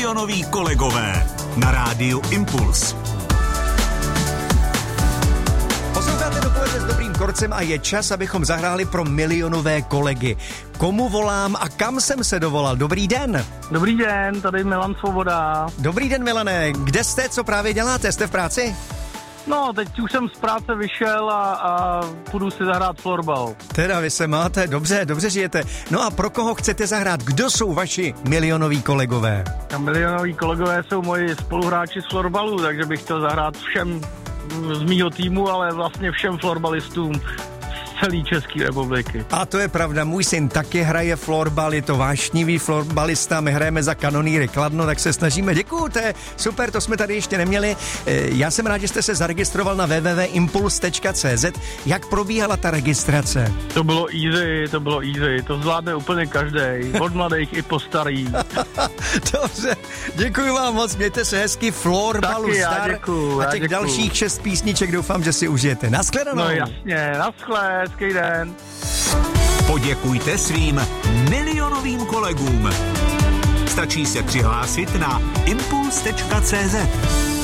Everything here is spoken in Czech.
Milionoví kolegové na rádiu Impuls. Posloucháte Dopoledne s Dobrým Korcem a je čas, abychom zahráli pro milionové kolegy. Komu volám a kam jsem se dovolal? Dobrý den. Dobrý den, tady Milan Svoboda. Dobrý den, Milane. Kde jste? Co právě děláte? Jste v práci? No, teď už jsem z práce vyšel a půjdu si zahrát florbal. Teda vy se máte, dobře žijete. No a pro koho chcete zahrát? Kdo jsou vaši milionoví kolegové? A milionoví kolegové jsou moji spoluhráči z florbalu, takže bych chtěl zahrát všem z mýho týmu, ale vlastně všem florbalistům celé České republiky. A to je pravda, můj syn taky hraje florbal, je to vášnivý florbalista, my hrajeme za Kanonýry Kladno, tak se snažíme. Děkuju, to je super, to jsme tady ještě neměli. Já jsem rád, že jste se zaregistroval na www.impuls.cz. Jak probíhala ta registrace? To bylo easy, to zvládne úplně každej, od mladých i po starý. Dobře, děkuji vám moc, mějte se hezky, florbalu zdar. Děkuju, a těch dalších 6 písniček doufám, že si užijete. Naschledanou. No jasně, naschle. Hezký den. Poděkujte svým milionovým kolegům. Stačí se přihlásit na impuls.cz.